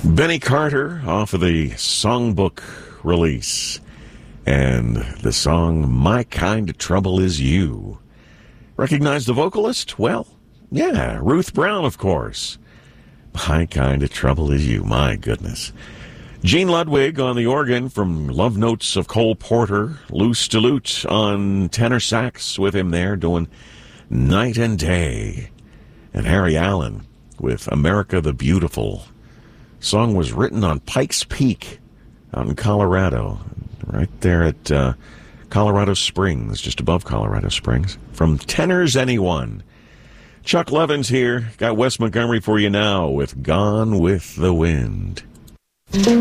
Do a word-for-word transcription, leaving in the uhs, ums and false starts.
Benny Carter off of the songbook release. And the song, My Kind of Trouble Is You. Recognize the vocalist? Well, yeah, Ruth Brown, of course. My Kind of Trouble Is You. My goodness. Gene Ludwig on the organ from Love Notes of Cole Porter. Lou Stillute on tenor sax with him there doing Night and Day. And Harry Allen with America the Beautiful. Song was written on Pikes Peak out in Colorado, right there at uh, Colorado Springs, just above Colorado Springs. From Tenors Anyone. Chuck Levins here. Got Wes Montgomery for you now with Gone with the Wind.